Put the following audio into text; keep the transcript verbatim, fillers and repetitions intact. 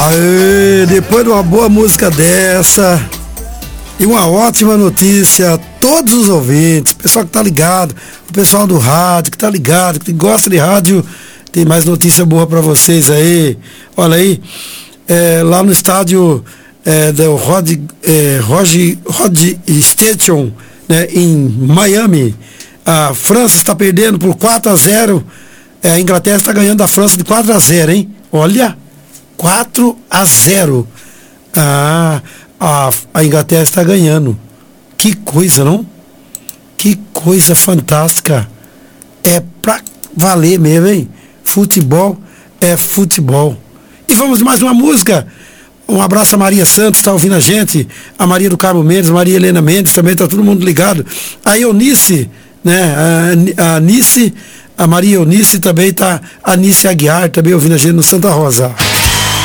Aê, depois de uma boa música dessa e uma ótima notícia a todos os ouvintes, o pessoal que tá ligado, o pessoal do rádio que tá ligado, que gosta de rádio, tem mais notícia boa para vocês aí. Olha aí, é, lá no estádio é, do Rod, é, Rod, Rod Stadium, né, em Miami, a França está perdendo por quatro a zero. É, a Inglaterra está ganhando da França de quatro a zero, hein? Olha, quatro a zero. Ah, a, a Inglaterra está ganhando. Que coisa, não? Que coisa fantástica. É pra valer mesmo, hein? Futebol é futebol. E vamos de mais uma música. Um abraço a Maria Santos, está ouvindo a gente. A Maria do Carmo Mendes, Maria Helena Mendes, também está todo mundo ligado. A Eunice, né? A, a Nice, a Maria Eunice também está. A Nice Aguiar também ouvindo a gente no Santa Rosa.